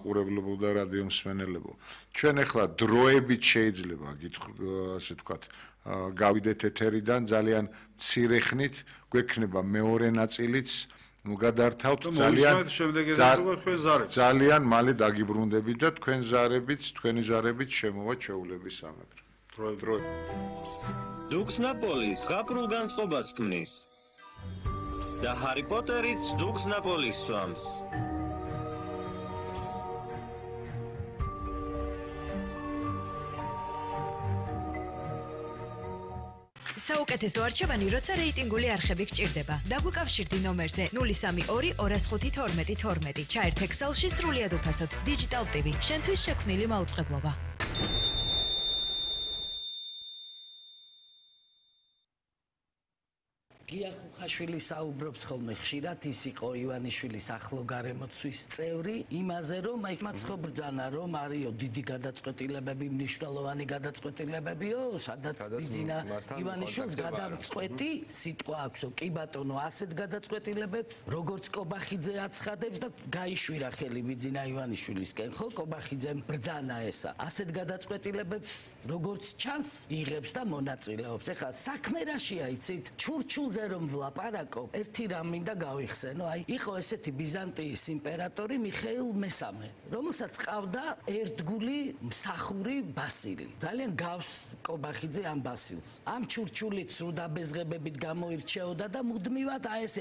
მაყურებლებო და რადიო მსმენელებო. ჩვენ ახლა დროებით შეიძლება ასე ვთქვათ, გავიდეთ ეთერიდან ძალიან მცირე ხნით, გვექნება მეორე ნაწილიც გადართავთ ძალიან მალე დაგიბრუნდებით და თქვენი ზარებით შემოვა ჩვეულების სამაგრე. დროებით. დუქს ნაპოლის ზღაპრულ განწყობას ქმნის. და ჰარი პოტერიც დუქს ნაპოლის სვამს. საუკეთესო არჩევანი, როცა რეიტინგული არხები გჭირდება. დაგვიკავშირდი ნომერზე 032 205 12 12. ჩაერთ ექსელში სრულიად უფასოდ. Digital TV, შენთვის შექმნილი მაუწყებლობა. გია ხუხაშვილი საუბრობს ხოლმე ხშირად, ის იყო ივანიშვილის ახლო გარემოცვის წევრი, იმაზე რომ მაიქმაც ხო ბრძანა, რომ არისო დიდი გადაწყვეტილებები, მნიშვნელოვანი გადაწყვეტილებებიო, სადაც ბიძინა ივანიშვილს გადამწყვეტი სიტყვა აქვსო, კი ბატონო, ასეთ გადაწყვეტილებებს, როგორც კობახიძე აცხადებს და გაიშვირა ხელი ბიძინა ივანიშვილისკენ, ხო, კობახიძემ ბრძანა ესა. ასეთ გადაწყვეტილებებს, როგორც ჩანს, იღებს და მონაწილეობს. ეხლა საქმე რაშია, იცით? ჩურჩულზე რომ ვლაპარაკობ, ერთი რამ მინდა გავიხსენო, აი, იყო ესეთი ბიზანტიის იმპერატორი მიხეილ მესამე, რომელსაც ყავდა ერთგული მსახური ბასილი. ძალიან გავს კობახიძე ამ ბასილს. ამ ჩურჩულით სრულ დაბეზღებებით გამოირჩეოდა და მუდმივად აი ესე